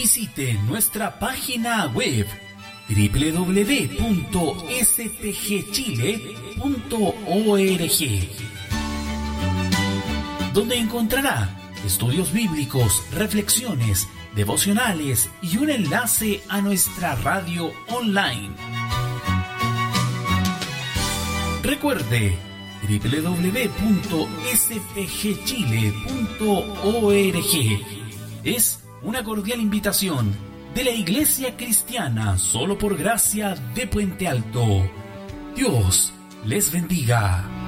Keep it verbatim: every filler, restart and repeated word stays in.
Visite nuestra página web doble u doble u doble u punto s p g chile punto org, donde encontrará estudios bíblicos, reflexiones, devocionales y un enlace a nuestra radio online. Recuerde, doble u doble u doble u punto s p g chile punto org es una cordial invitación de la Iglesia Cristiana Solo por Gracia de Puente Alto. Dios les bendiga.